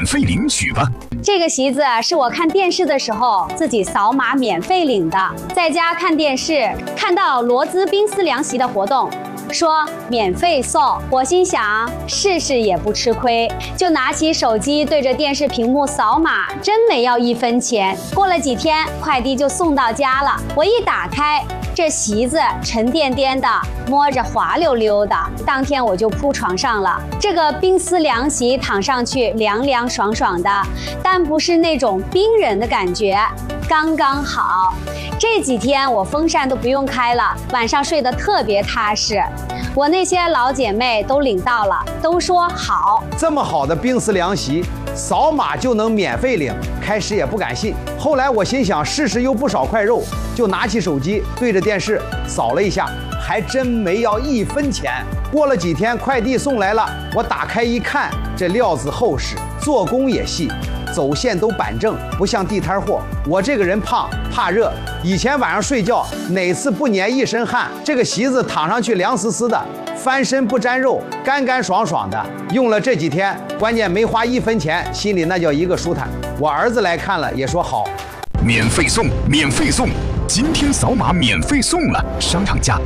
费领取吧。 这个席子是我看电视的时候自己扫码免费领的，在家看电视看到罗兹冰丝凉席的活动，说免费送，我心想试试也不吃亏，就拿起手机对着电视屏幕扫码，真没要1分钱。过了几天，快递就送到家了。我一打开，这席子沉甸甸的，摸着滑溜溜的，当天我就铺床上了。这个冰丝凉席躺上去凉凉爽爽的，但不是那种冰人的感觉，刚刚好。这几天我风扇都不用开了，晚上睡得特别踏实。我那些老姐妹都领到了，都说好。 这么好的冰丝凉席，扫码就能免费领，开始也不敢信。后来我心想试试又不少块肉，就拿起手机对着电视扫了一下，还真没要1分钱。过了几天，快递送来了，我打开一看，这料子厚实，做工也细，走线都板正，不像地摊货。我这个人胖，怕热，以前晚上睡觉哪次不粘一身汗，这个席子躺上去凉丝丝的，翻身不沾肉，干干爽爽的。用了这几天，关键没花1分钱，心里那叫一个舒坦。我儿子来看了也说好。 免费送，免费送！今天扫码免费送了，商场价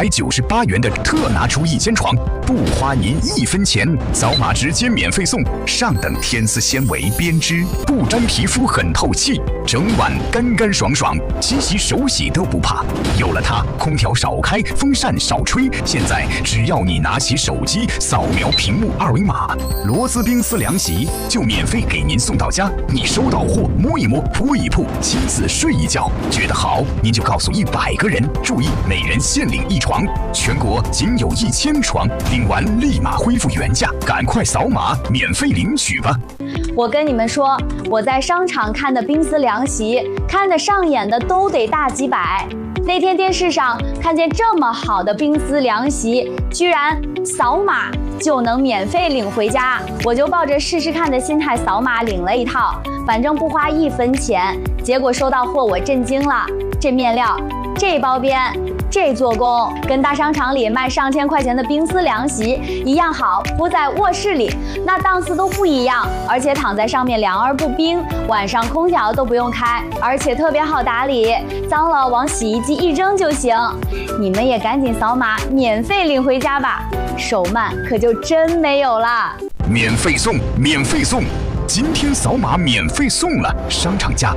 998元的特拿出1间床，不花您1分钱，扫码直接免费送。上等天丝纤维编织，不沾皮肤，很透气，整晚干干爽爽，洗洗手洗都不怕。有了它，空调少开，风扇少吹。现在只要你拿起手机扫描屏幕2维码，罗兹冰丝凉席就免费给您送到家。你收到货摸一摸，铺一铺，亲自睡一觉，觉得好，您就告诉100个人，注意每人限领1床，全国仅有1000床，领完立马恢复原价，赶快扫码免费领取吧。 我跟你们说，我在商场看的冰丝凉席，看得上眼的都得大几百。那天电视上看见这么好的冰丝凉席，居然扫码就能免费领回家，我就抱着试试看的心态扫码领了一套，反正不花1分钱。结果收到货我震惊了，这面料，这包边，这做工，跟大商场里卖上千块钱的冰丝凉席一样好，铺在卧室里那档次都不一样，而且躺在上面凉而不冰，晚上空调都不用开，而且特别好打理，脏了往洗衣机一扔就行。你们也赶紧扫码免费领回家吧，手慢可就真没有了。 免费送，免费送！今天扫码免费送了，商场价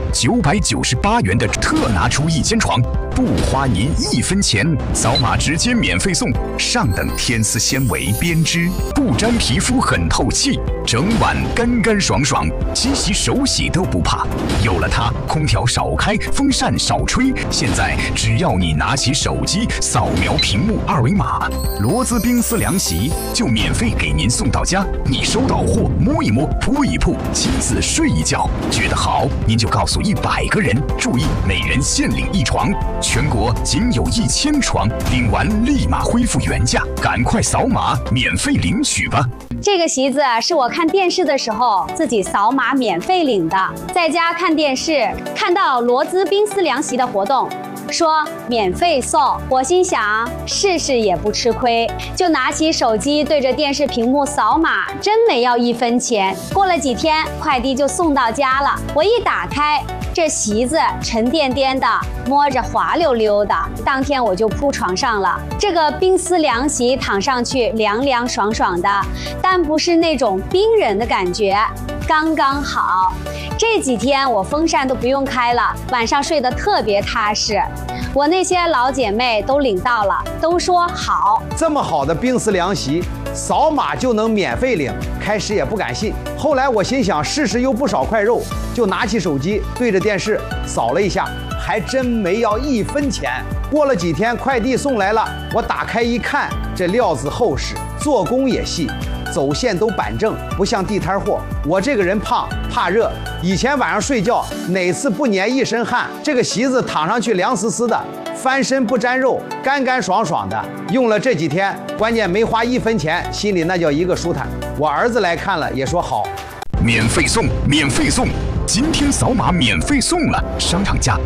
998元的特拿出1间床，不花您1分钱，扫码直接免费送。上等天丝纤维编织，不沾皮肤，很透气，整晚干干爽爽，洗洗手洗都不怕。有了它，空调少开，风扇少吹。现在只要你拿起手机扫描屏幕2维码，罗兹冰丝凉席就免费给您送到家。你收到货摸一摸，铺一铺，亲自睡一觉，觉得好，您就告诉100个人，注意每人限领1床，全国仅有1000床，领完立马恢复原价，赶快扫码免费领取吧。 这个席子是我看电视的时候自己扫码免费领的，在家看电视看到罗兹冰丝凉席的活动，说免费送，我心想试试也不吃亏，就拿起手机对着电视屏幕扫码，真没要1分钱。过了几天，快递就送到家了。我一打开，这席子沉甸甸的，摸着滑溜溜的，当天我就铺床上了。这个冰丝凉席躺上去凉凉爽爽的，但不是那种冰人的感觉，刚刚好。这几天我风扇都不用开了，晚上睡得特别踏实。我那些老姐妹都领到了，都说好。 这么好的冰丝凉席，扫码就能免费领，开始也不敢信。后来我心想试试又不少块肉，就拿起手机对着电视扫了一下，还真没要1分钱。过了几天，快递送来了，我打开一看，这料子厚实，做工也细，走线都板正，不像地摊货。我这个人胖，怕热，以前晚上睡觉哪次不粘一身汗，这个席子躺上去凉丝丝的，翻身不沾肉，干干爽爽的。用了这几天，关键没花1分钱，心里那叫一个舒坦。我儿子来看了也说好。 免费送，免费送！今天扫码免费送了，商场价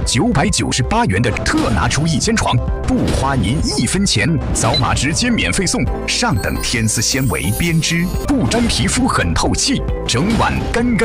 998元的特拿出1间床，不花您1分钱，扫码直接免费送。上等天丝纤维编织，不沾皮肤，很透气，整晚干干。